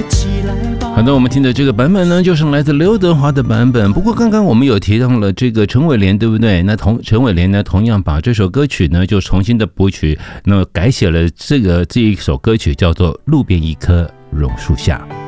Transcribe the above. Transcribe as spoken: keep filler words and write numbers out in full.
好的，我们听的这个版本呢，就是来自刘德华的版本。不过刚刚我们有提到了这个陈伟廉，对不对？那同陈伟廉呢，同样把这首歌曲呢就重新的谱曲，那改写了这个这一首歌曲叫做《路边一棵榕树下》。